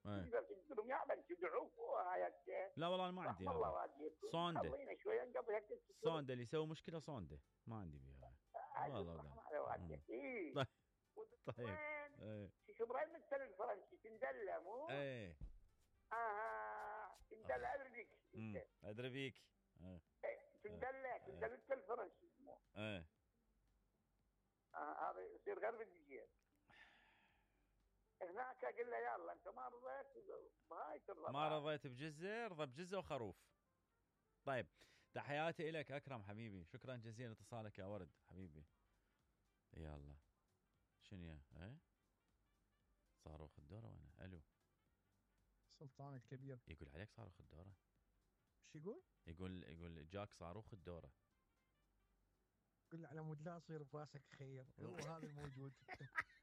تقدر تقول يعمل تدعوه وهاي. لا والله أنا ما عندي رحم الله هذا. والديكم، صوندة. خلينا شوي نقضي هالتسكير. صوندة اللي يسوي مشكلة صوندة ما عندي بيها. والله رحم لا. الله والديك. طيب. طيب. وين ايه. شبراين مثل الفرنسي تندلع مو؟ ايه. تندلع أدري بيك انت. ادري بيك. تندلع مثل الفرنسي مو؟ ايه. هذا يصير غير بالدجيل. هناك قل له يلا انت ما رضيت بهاي ترضى. ما رضيت بجزة، رضى بجزة وخروف. طيب تحياتي إليك أكرم حبيبي، شكرا جزيلا اتصالك يا ورد حبيبي. يلا شنو يا ايه صاروخ الدورة وانا الو سلطان الكبير يقول عليك صاروخ الدورة. ايش يقول؟ يقول جاك صاروخ الدورة. قل على مود لا اصير براسك خير، هو هذا الموجود.